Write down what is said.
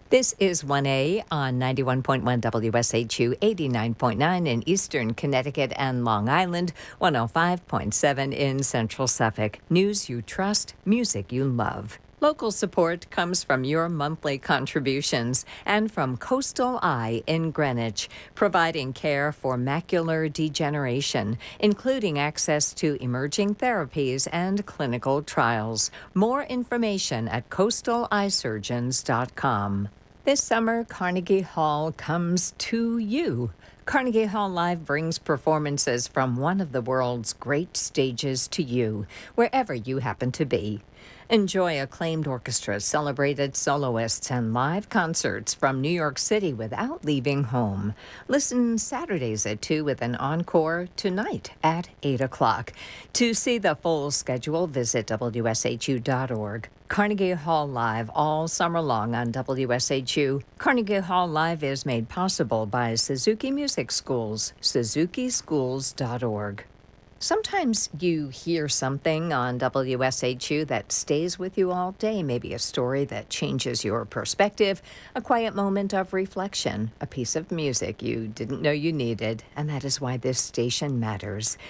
This is 1A on 91.1 WSHU, 89.9 in Eastern Connecticut and Long Island, 105.7 in Central Suffolk. News you trust, music you love. Local support comes from your monthly contributions and from Coastal Eye in Greenwich, providing care for macular degeneration, including access to emerging therapies and clinical trials. More information at coastaleyesurgeons.com. This summer, Carnegie Hall comes to you. Carnegie Hall Live brings performances from one of the world's great stages to you, wherever you happen to be. Enjoy acclaimed orchestras, celebrated soloists, and live concerts from New York City without leaving home. Listen Saturdays at 2 with an encore tonight at 8 o'clock. To see the full schedule, visit WSHU.org. Carnegie Hall Live all summer long on WSHU. Carnegie Hall Live is made possible by Suzuki Music Schools, suzukischools.org. Sometimes you hear something on WSHU that stays with you all day, maybe a story that changes your perspective, a quiet moment of reflection, a piece of music you didn't know you needed, and that is why this station matters.